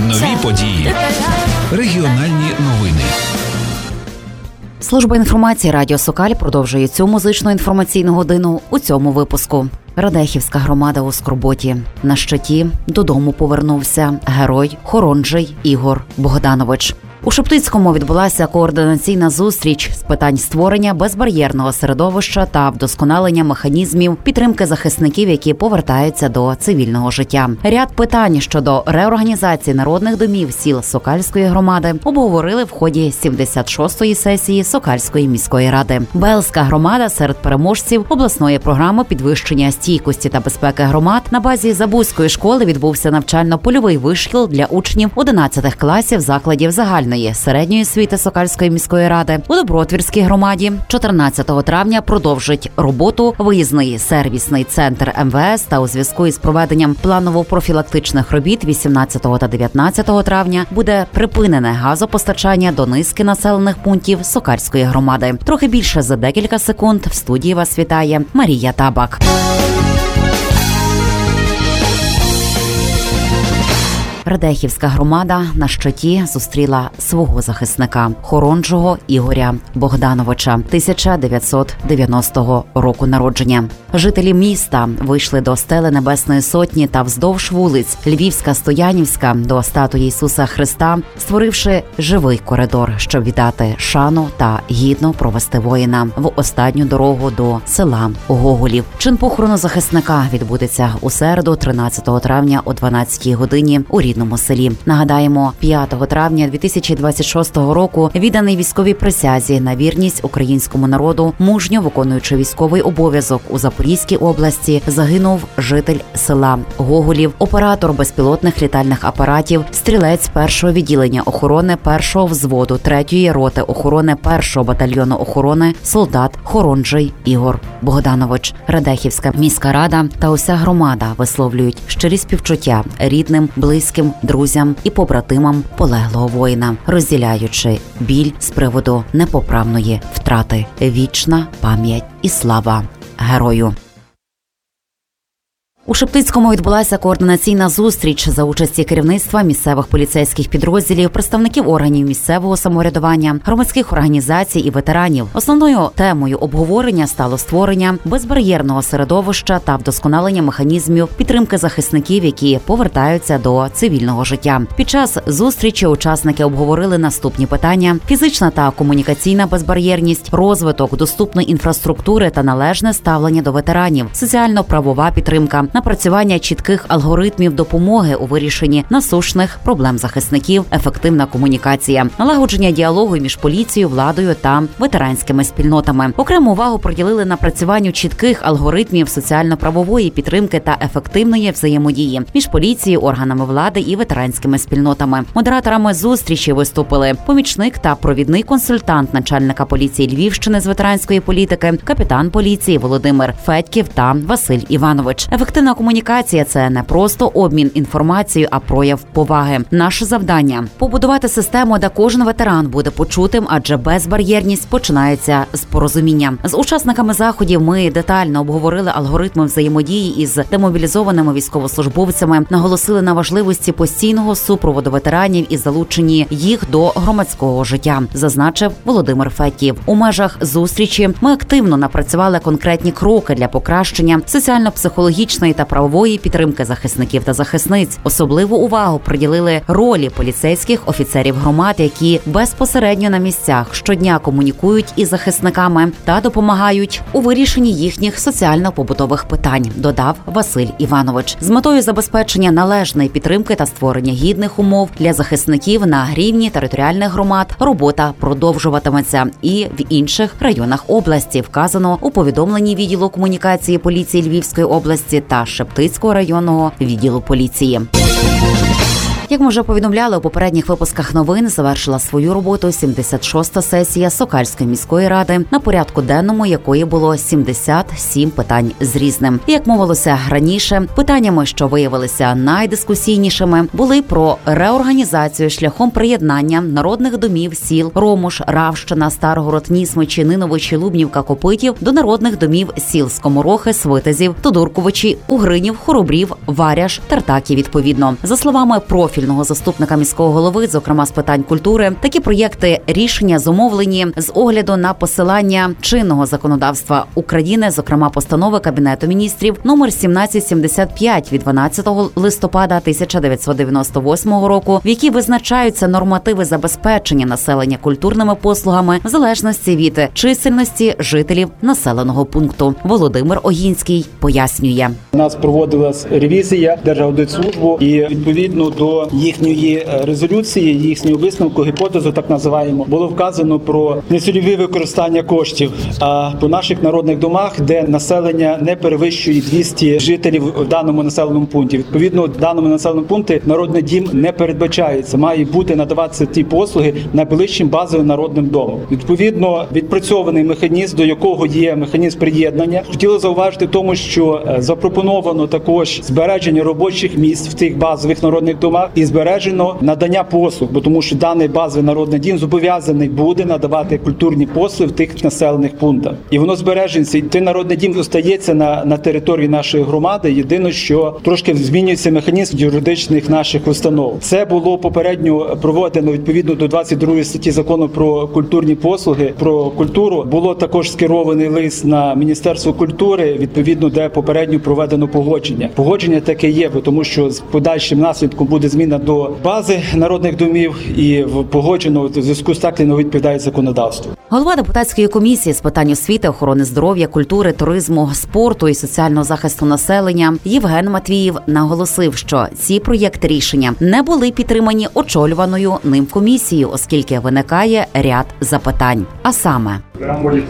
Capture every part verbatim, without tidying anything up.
Нові події. Регіональні новини. Служба інформації Радіо Сокаль продовжує цю музичну інформаційну годину у цьому випуску. Радехівська громада у скорботі. На щиті додому повернувся герой Хоронжий Ігор Богданович. У Шептицькому відбулася координаційна зустріч з питань створення безбар'єрного середовища та вдосконалення механізмів підтримки захисників, які повертаються до цивільного життя. Ряд питань щодо реорганізації народних домів сіл Сокальської громади обговорили в ході сімдесят шостої сесії Сокальської міської ради. Белська громада серед переможців обласної програми підвищення стійкості та безпеки громад. На базі Забузької школи відбувся навчально-польовий вишкіл для учнів одинадцятих класів закладів загальної середньої освіти Сокальської міської ради. У Добротвірській громаді чотирнадцятого травня продовжить роботу виїзний сервісний центр ем ве ес, та у зв'язку із проведенням планово-профілактичних робіт вісімнадцятого та дев'ятнадцятого травня буде припинене газопостачання до низки населених пунктів Сокальської громади. Трохи більше за декілька секунд в студії вас вітає Марія Табак. Радехівська громада на щиті зустріла свого захисника Хоронжого Ігоря Богдановича, тисяча дев'ятсот дев'яностого року народження. Жителі міста вийшли до стели Небесної Сотні та вздовж вулиць Львівська-Стоянівська до статуї Ісуса Христа, створивши живий коридор, щоб віддати шану та гідно провести воїна в останню дорогу до села Гоголів. Чин похорону захисника відбудеться у середу, тринадцятого травня о дванадцятій годині у рідному селі. Нагадаємо, п'ятого травня дві тисячі двадцять шостого року відданий військовій присязі на вірність українському народу, мужньо виконуючи військовий обов'язок у Запорізькій області, загинув житель села Гоголів, оператор безпілотних літальних апаратів, стрілець першого відділення охорони першого взводу третьої роти охорони першого батальйону охорони, солдат Хоронжий Ігор Богданович. Радехівська міська рада та уся громада висловлюють щирі співчуття рідним, близьким, друзям і побратимам полеглого воїна, розділяючи біль з приводу непоправної втрати. Вічна пам'ять і слава герою. У Шептицькому відбулася координаційна зустріч за участі керівництва місцевих поліцейських підрозділів, представників органів місцевого самоврядування, громадських організацій і ветеранів. Основною темою обговорення стало створення безбар'єрного середовища та вдосконалення механізмів підтримки захисників, які повертаються до цивільного життя. Під час зустрічі учасники обговорили наступні питання: фізична та комунікаційна безбар'єрність, розвиток доступної інфраструктури та належне ставлення до ветеранів, соціально-правова підтримка, напрацювання чітких алгоритмів допомоги у вирішенні насущних проблем захисників, ефективна комунікація, налагодження діалогу між поліцією, владою та ветеранськими спільнотами. Окрему увагу приділили напрацюванню чітких алгоритмів соціально-правової підтримки та ефективної взаємодії між поліцією, органами влади і ветеранськими спільнотами. Модераторами зустрічі виступили помічник та провідний консультант начальника поліції Львівщини з ветеранської політики, капітан поліції Володимир Федьків та Василь Іванович. Ефективна комунікація – це не просто обмін інформацією, а прояв поваги. Наше завдання – побудувати систему, де кожен ветеран буде почутим, адже безбар'єрність починається з порозуміння. З учасниками заходів ми детально обговорили алгоритми взаємодії із демобілізованими військовослужбовцями, наголосили на важливості постійного супроводу ветеранів і залученні їх до громадського життя, зазначив Володимир Федьків. У межах зустрічі ми активно напрацювали конкретні кроки для покращення соціально-психологічної та правової підтримки захисників та захисниць. Особливу увагу приділили ролі поліцейських офіцерів громад, які безпосередньо на місцях щодня комунікують із захисниками та допомагають у вирішенні їхніх соціально-побутових питань, додав Василь Іванович. З метою забезпечення належної підтримки та створення гідних умов для захисників на рівні територіальних громад робота продовжуватиметься і в інших районах області, вказано у повідомленні відділу комунікації поліції Львівської області та Шептицького районного відділу поліції. Як ми вже повідомляли у попередніх випусках новин, завершила свою роботу сімдесят шоста сесія Сокальської міської ради, на порядку денному якої було сімдесят сім питань з різним. І, як мовилося раніше, питаннями, що виявилися найдискусійнішими, були про реорганізацію шляхом приєднання народних домів сіл Ромуш, Равщина, Старгород, Нісмичі, Ниновичі, Лубнівка, Копитів до народних домів сіл Скоморохи, Свитязів, Тодурковичі, Угринів, Хоробрів, Варяж, Тартаки відповідно. За словами профільних профільного заступника міського голови, зокрема з питань культури, такі проєкти рішення зумовлені з огляду на посилання чинного законодавства України, зокрема постанови Кабінету міністрів номер сімнадцять сімдесят п'ять від дванадцятого листопада тисяча дев'ятсот дев'яносто восьмого року, в якій визначаються нормативи забезпечення населення культурними послугами в залежності від чисельності жителів населеного пункту. Володимир Огінський пояснює. У нас проводилась ревізія Держаудитслужбу, і відповідно до їхньої резолюції, їхнього висновку, гіпотезу так називаємо, було вказано про нецільове використання коштів. А по наших народних домах, де населення не перевищує двісті жителів в даному населеному пункті, відповідно в даному населеному пункті народний дім не передбачається. Має бути надаватися ті послуги найближчим базовим народним домом. Відповідно, відпрацьований механізм, до якого є механізм приєднання. Хотіло зауважити тому, що запропоновано також збереження робочих місць в тих базових народних домах і збережено надання послуг, бо тому що даний базовий народний дім зобов'язаний буде надавати культурні послуги в тих населених пунктах. І воно збережеться. І той народний дім остається на, на території нашої громади. Єдине, що трошки змінюється механізм юридичних наших установ. Це було попередньо проведено відповідно до двадцять другої статті закону про культурні послуги, про культуру. Було також скерований лист на Міністерство культури, відповідно, де попередньо проведено погодження. Погодження таке є, бо тому що з подальшим наслідком буде зміна до бази народних домів і погоджено в зв'язку з таким не відповідає законодавству. Голова депутатської комісії з питань освіти, охорони здоров'я, культури, туризму, спорту і соціального захисту населення Євген Матвіїв наголосив, що ці проєкти рішення не були підтримані очолюваною ним комісією, оскільки виникає ряд запитань. А саме в преамбулі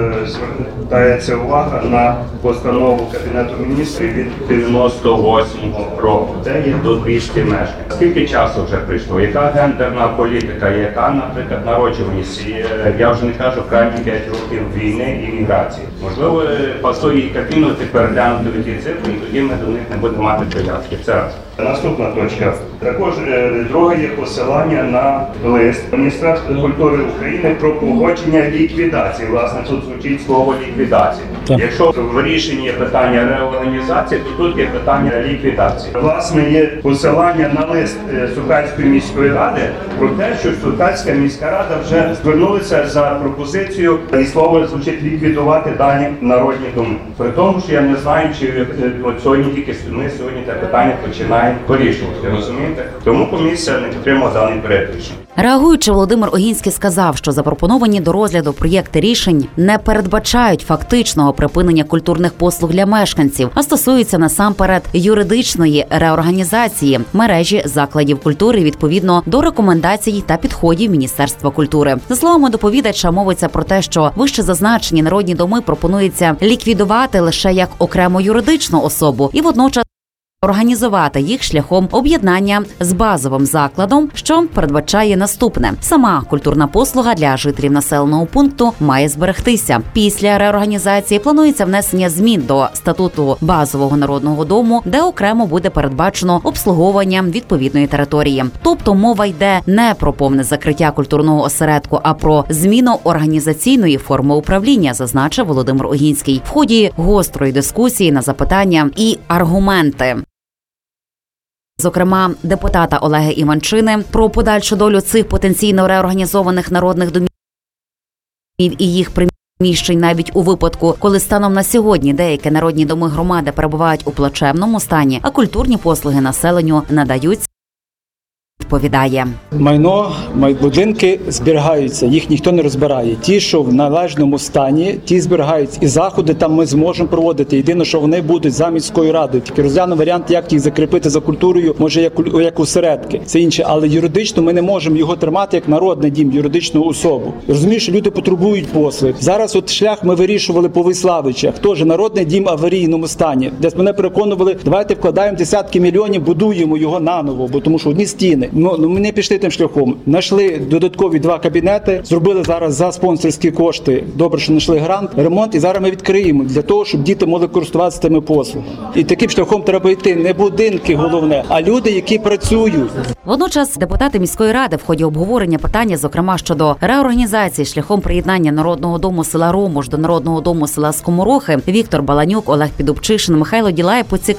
звертається увага на постанову Кабінету міністрів від дев'яносто восьмого року, де є до двісті мешканців. Скільки часу вже прийшло? Яка гендерна політика? Яка, наприклад, народжуваність? Я вже не кажу крайні п'ять років війни і міграції. Можливо, пасує і кабінути, переглянути ті цифри, і тоді ми до них не будемо мати прив'язки. Це раз. Наступна точка. Також е, друге є посилання на лист Міністерства культури України про погодження ліквідації. Власне, тут звучить слово ліквідації. Так. Якщо в рішенні є питання реорганізації, то тут є питання ліквідації. Власне, є посилання на лист Сокальської міської ради про те, що Сокальська міська рада вже звернулася за пропозицією, і слово звучить ліквідувати дані народні доми. При тому, що я не знаю, чи от сьогодні тільки ми сьогодні те питання починаємо вирішувати, розумієте? Тому комісія не підтримала даний проект рішення. Реагуючи, Володимир Огінський сказав, що запропоновані до розгляду проєкти рішень не передбачають фактичного припинення культурних послуг для мешканців, а стосуються насамперед юридичної реорганізації мережі закладів культури відповідно до рекомендацій та підходів Міністерства культури. За словами доповідача, мовиться про те, що вище зазначені народні доми пропонується ліквідувати лише як окрему юридичну особу і водночас організувати їх шляхом об'єднання з базовим закладом, що передбачає наступне. Сама культурна послуга для жителів населеного пункту має зберегтися. Після реорганізації планується внесення змін до статуту базового народного дому, де окремо буде передбачено обслуговування відповідної території. Тобто мова йде не про повне закриття культурного осередку, а про зміну організаційної форми управління, зазначив Володимир Огінський в ході гострої дискусії на запитання і аргументи. Зокрема, депутата Олега Іванчини про подальшу долю цих потенційно реорганізованих народних домів і їх приміщень навіть у випадку, коли станом на сьогодні деякі народні доми громади перебувають у плачевному стані, а культурні послуги населенню надаються. Відповідає. Майно, будинки зберігаються, їх ніхто не розбирає. Ті, що в належному стані, ті зберігаються. І заходи там ми зможемо проводити. Єдине, що вони будуть за міською радою. Тільки розглянемо варіант, як їх закріпити за культурою, може як, як осередки. Це інше. Але юридично ми не можемо його тримати як народний дім, юридичну особу. Розумію, що люди потребують послуг. Зараз от шлях ми вирішували по Виславичах. Теж народний дім в аварійному стані. Десь мене переконували, давайте вкладаємо десятки мільйонів, будуємо його наново, бо тому що одні стіни. Ну, ну, ми не пішли тим шляхом. Знайшли додаткові два кабінети, зробили зараз за спонсорські кошти. Добре, що знайшли грант, ремонт, і зараз ми відкриємо для того, щоб діти могли користуватися тими послугами. І таким шляхом треба йти. Не будинки головне, а люди, які працюють. Водночас депутати міської ради в ході обговорення питання, зокрема щодо реорганізації шляхом приєднання Народного дому села Ромуш до Народного дому села Скоморохи, Віктор Баланюк, Олег Підубчишин, Михайло Ділаєв поцікавився,